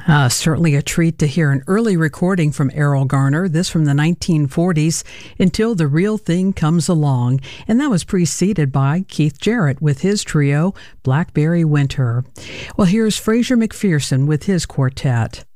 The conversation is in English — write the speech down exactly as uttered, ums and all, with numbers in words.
Uh, certainly a treat to hear an early recording from Errol Garner, this from the nineteen forties, Until the Real Thing Comes Along, and that was preceded by Keith Jarrett with his trio, Blackberry Winter. Well, here's Fraser McPherson with his quartet.